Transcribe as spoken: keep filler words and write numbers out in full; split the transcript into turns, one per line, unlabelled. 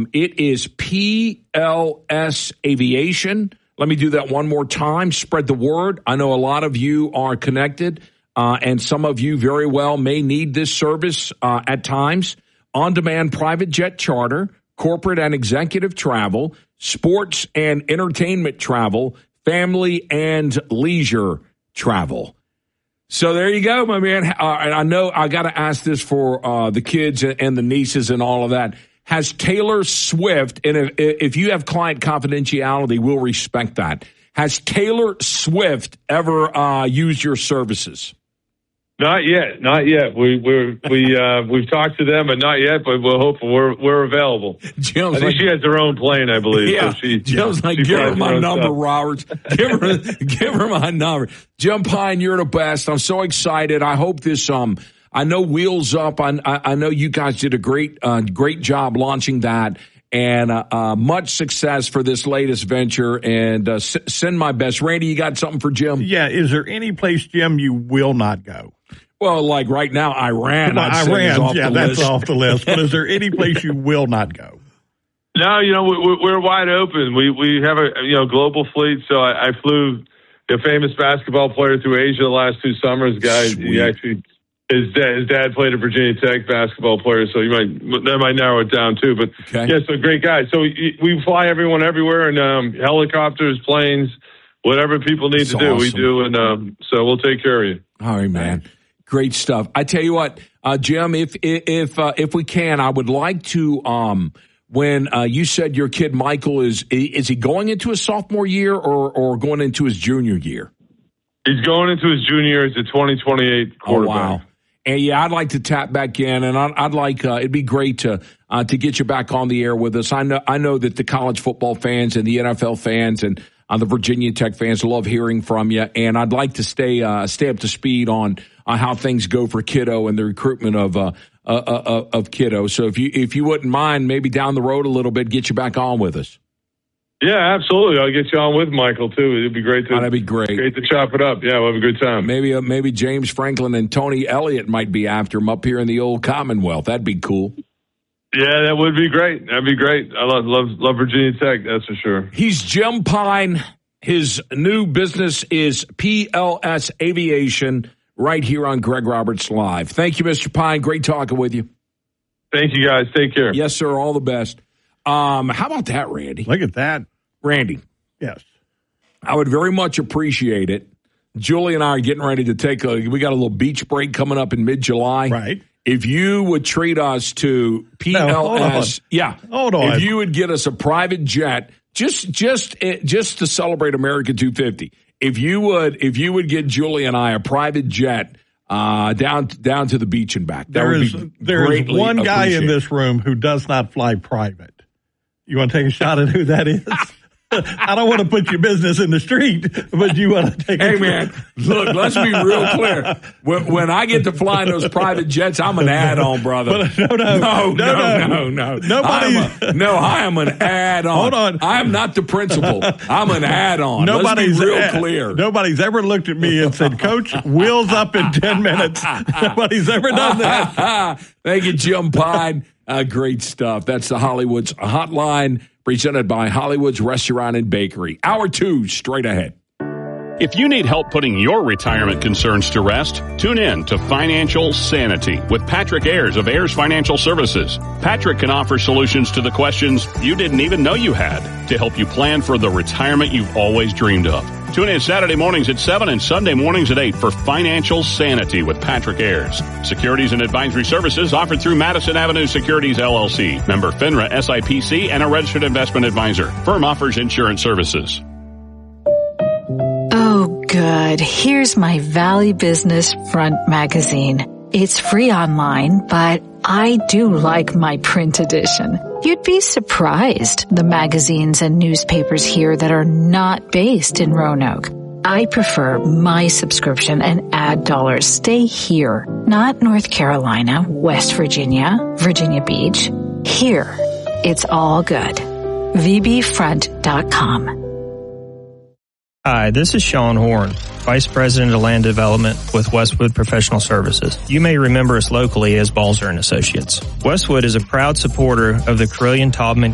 Um, it is P L S Aviation. Let me do that one more time. Spread the word. I know a lot of you are connected, uh, and some of you very well may need this service uh, at times. On-demand private jet charter, corporate and executive travel, sports and entertainment travel, family and leisure travel. So there you go, my man. Uh, and I know I got to ask this for uh, the kids and the nieces and all of that. Has Taylor Swift, and if, if you have client confidentiality, we'll respect that. Has Taylor Swift ever uh, used your services?
Not yet, not yet. We we're, we uh, we've talked to them, but not yet. But we'll hope we're we're available.
Jim's
I think
like,
she has her own plane, I believe.
Yeah,
so she,
Jim's
yeah,
like,
she
give her
flies
my
own
number,
stuff.
Roberts. Give her, give her my number. Jim Pine, you're the best. I'm so excited. I hope this. Um, I know Wheels Up. I I know you guys did a great uh, great job launching that. And uh, uh, much success for this latest venture. And uh, s- send my best. Randy, you got something for Jim?
Yeah. Is there any place, Jim, you will not go?
Well, like right now, Iran.
Well,
I'd say
Iran,
is off
yeah,
the
that's
list.
off the list. But is there any place you will not go?
No, you know we, we're wide open. We we have a you know global fleet. So I, I flew a famous basketball player through Asia the last two summers. Guy,
Sweet.
he actually his dad, his dad played at Virginia Tech basketball player. So you might that might narrow it down too. But
Okay.
yeah, so great guy. So we, we fly everyone everywhere, and um, helicopters, planes, whatever people need
That's
to do, we
awesome.
do, and um, so we'll take care of you.
All right, man. Great stuff. I tell you what, uh, Jim, if if uh, if we can, I would like to. Um, when uh, you said your kid Michael is is he going into his sophomore year or or going into his junior year?
He's going into his junior year. He's a twenty twenty-eight quarterback.
Oh, wow. And yeah, I'd like to tap back in, and I'd, I'd like uh, it'd be great to uh, to get you back on the air with us. I know I know that the college football fans and the N F L fans and uh, the Virginia Tech fans love hearing from you, and I'd like to stay uh, stay up to speed on uh, how things go for Kiddo and the recruitment of uh, uh, uh, of Kiddo. So if you if you wouldn't mind, maybe down the road a little bit, get you back on with us.
Yeah, absolutely. I'll get you on with Michael too. It'd be great to.
Oh, that'd be great.
Great to chop it up. Yeah, we'll have a good time.
Maybe uh, maybe James Franklin and Tony Elliott might be after him up here in the old Commonwealth. That'd be cool.
Yeah, that would be great. That'd be great. I love love, love Virginia Tech. That's for sure.
He's Jim Pine. His new business is P L S Aviation right here on Greg Roberts Live. Thank you, Mister Pine. Great talking with you.
Thank you, guys. Take care.
Yes, sir. All the best. Um, how about that, Randy?
Look at that.
Randy.
Yes.
I would very much appreciate it. Julie and I are getting ready to take a, we got a little beach break coming up in mid-July.
Right.
If you would treat us to P L S,
no, hold on.
yeah.
Hold on.
If you would get us a private jet, just just just to celebrate America two fifty. If you would, if you would get Julie and I a private jet uh, down down to the beach and back, that
There
would
is
be
there is
greatly
one guy in
appreciated.
this room who does not fly private. You want to take a shot at who that is? I don't want to put your business in the street, but you want to take a
Hey, man, look, let's be real clear. When, when I get to fly in those private jets, I'm an add-on, brother.
But no, no,
no,
no,
no,
no.
no, no.
Nobody-
I'm a, no, I am an add-on.
Hold on.
I am not the principal. I'm an add-on.
Nobody's
let's be real
eh,
clear.
Nobody's ever looked at me and said, "Coach, wheels up in ten minutes." Nobody's ever done that.
Thank you, Jim Pine. Uh, great stuff. That's the Hollywood's Hotline, presented by Hollywood's Restaurant and Bakery. Hour two, straight ahead.
If you need help putting your retirement concerns to rest, tune in to Financial Sanity with Patrick Ayers of Ayers Financial Services. Patrick can offer solutions to the questions you didn't even know you had to help you plan for the retirement you've always dreamed of. Tune in Saturday mornings at seven and Sunday mornings at eight for Financial Sanity with Patrick Ayers. Securities and advisory services offered through Madison Avenue Securities, L L C. Member FINRA S I P C and a registered investment advisor. Firm offers insurance services.
Oh, good. Here's my Valley Business Front magazine. It's free online, but I do like my print edition. You'd be surprised, the magazines and newspapers here that are not based in Roanoke. I prefer my subscription and ad dollars stay here, not North Carolina, West Virginia, Virginia Beach. Here, it's all good. v b front dot com.
Hi, this is Sean Horn, Vice President of Land Development with Westwood Professional Services. You may remember us locally as Balzer and Associates. Westwood is a proud supporter of the Carilion Taubman